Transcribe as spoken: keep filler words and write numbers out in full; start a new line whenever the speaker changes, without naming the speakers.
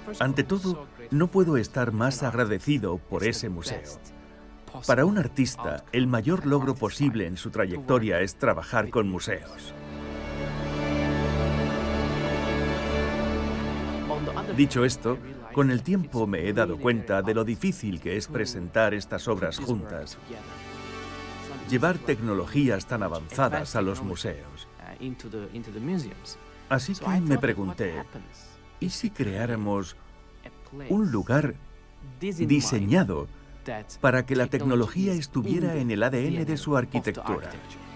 Ante todo, no puedo estar más agradecido por ese museo. Para un artista, el mayor logro posible en su trayectoria es trabajar con museos. Dicho esto, con el tiempo me he dado cuenta de lo difícil que es presentar estas obras juntas, llevar tecnologías tan avanzadas a los museos. Así que me pregunté, ¿y si creáramos un lugar diseñado para que la tecnología estuviera en el A D N de su arquitectura?